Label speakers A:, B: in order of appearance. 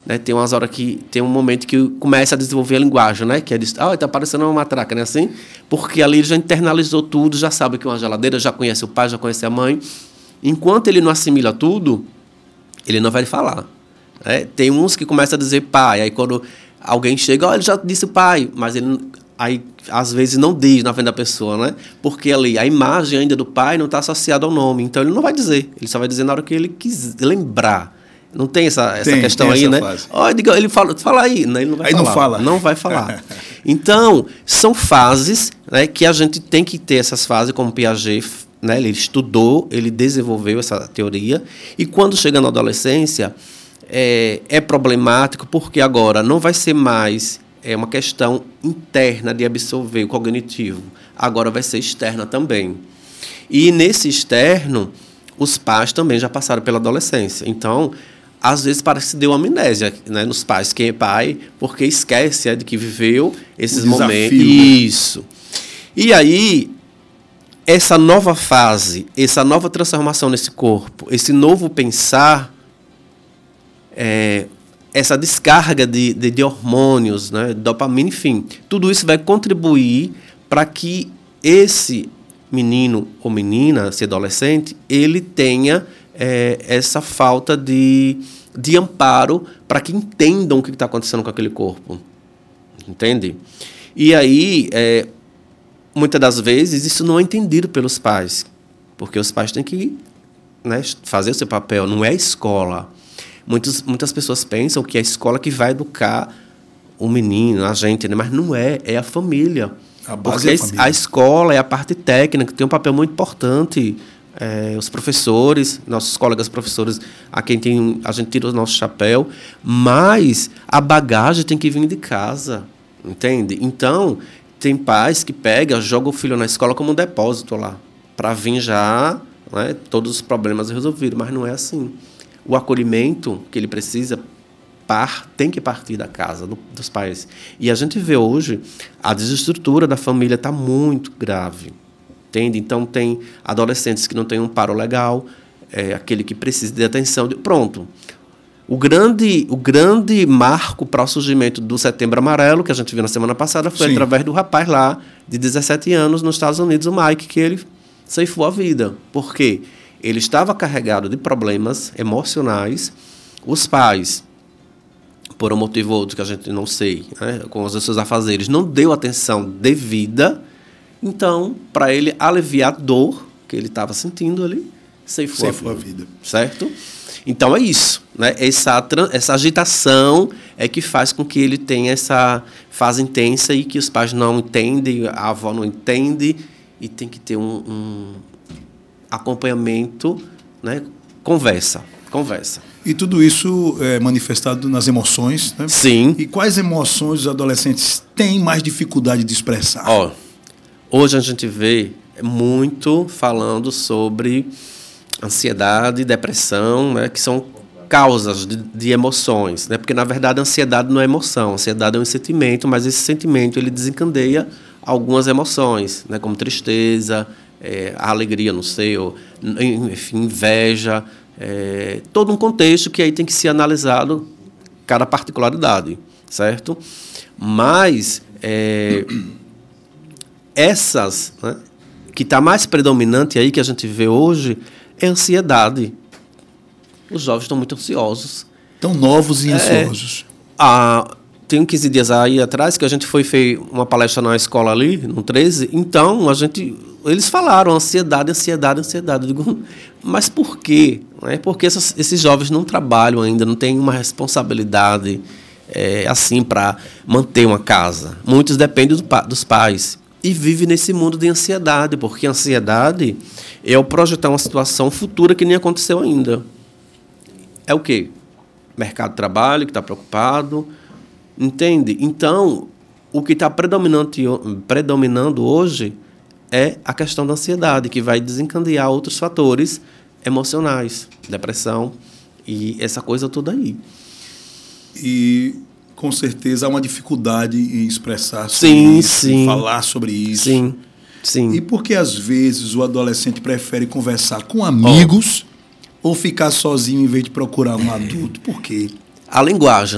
A: né? Tem umas horas que tem um momento que começa a desenvolver a linguagem, né? Que é está parecendo uma matraca, né? Assim, porque ali ele já internalizou tudo, já sabe que é uma geladeira, já conhece o pai, já conhece a mãe. Enquanto ele não assimila tudo, ele não vai falar. Né? Tem uns que começam a dizer pai, aí quando alguém chega, ele já disse pai, mas ele aí às vezes não diz na frente da pessoa, né? Porque ali a imagem ainda do pai não está associada ao nome, então ele não vai dizer, ele só vai dizer na hora que ele quiser lembrar. Não tem essa questão aí, né? Ele fala aí, né? Ele não vai falar. Não vai falar. Então, são fases, né, que a gente tem que ter essas fases, como Piaget, né? Ele estudou, ele desenvolveu essa teoria, e quando chega na adolescência, é problemático, porque agora não vai ser mais uma questão interna de absorver o cognitivo, agora vai ser externa também. E nesse externo, os pais também já passaram pela adolescência. Então, às vezes parece que deu amnésia, né, nos pais, quem é pai, porque esquece de que viveu esses momentos. Isso. E aí, essa nova fase, essa nova transformação nesse corpo, esse novo pensar, essa descarga de hormônios, né, dopamina, enfim, tudo isso vai contribuir para que esse menino ou menina, esse adolescente, ele tenha essa falta de amparo para que entendam o que está acontecendo com aquele corpo. Entende? E aí, muitas das vezes, isso não é entendido pelos pais, porque os pais têm que, né, fazer o seu papel, não é a escola. Muitas pessoas pensam que é a escola que vai educar o menino, a gente, né? Mas não é a família.
B: A base
A: porque
B: é a família.
A: A escola é a parte técnica, tem um papel muito importante. Os professores, nossos colegas professores, a gente tira o nosso chapéu, mas a bagagem tem que vir de casa, entende? Então, tem pais que jogam o filho na escola como um depósito lá, para vir já, né, todos os problemas resolvidos, mas não é assim. O acolhimento que ele precisa tem que partir da casa, dos pais. E a gente vê hoje, a desestrutura da família está muito grave. Entende? Então, tem adolescentes que não têm um amparo legal, aquele que precisa de atenção. Pronto. O grande marco para o surgimento do Setembro Amarelo, que a gente viu na semana passada, foi através do rapaz lá, de 17 anos, nos Estados Unidos, o Mike, que ele ceifou a vida. Por quê? Ele estava carregado de problemas emocionais. Os pais, por um motivo ou outro que a gente não sei, né, com os seus afazeres, não deu atenção devida. Então, para ele aliviar a dor que ele estava sentindo ali, ceifou a vida. Certo? Então, é isso. Né? Essa agitação é que faz com que ele tenha essa fase intensa e que os pais não entendem, a avó não entende, e tem que ter um acompanhamento, né? Conversa.
B: E tudo isso é manifestado nas emoções, né?
A: Sim.
B: E quais emoções os adolescentes têm mais dificuldade de expressar?
A: Hoje a gente vê muito falando sobre ansiedade, depressão, né, que são causas de emoções, né? Porque, na verdade, a ansiedade não é emoção, a ansiedade é um sentimento, mas esse sentimento ele desencadeia algumas emoções, né, como tristeza, a alegria, não sei, ou, enfim, inveja, todo um contexto que aí tem que ser analisado cada particularidade, certo? Mas essas, né, que está mais predominante aí, que a gente vê hoje, é a ansiedade. Os jovens estão muito ansiosos.
B: Tão novos e ansiosos.
A: Tem 15 dias aí atrás que a gente fez uma palestra na escola ali, no 13, então eles falaram ansiedade. Eu digo, mas por quê? Porque esses jovens não trabalham ainda, não têm uma responsabilidade assim para manter uma casa. Muitos dependem dos pais. E vive nesse mundo de ansiedade, porque a ansiedade é o projetar uma situação futura que nem aconteceu ainda. É o quê? Mercado de trabalho, que está preocupado, entende? Então, o que está predominando hoje é a questão da ansiedade, que vai desencadear outros fatores emocionais, depressão e essa coisa toda aí.
B: E com certeza há uma dificuldade em expressar sobre isso, em falar sobre isso.
A: Sim.
B: E por que às vezes o adolescente prefere conversar com amigos ou ficar sozinho em vez de procurar um adulto? Por quê?
A: A linguagem.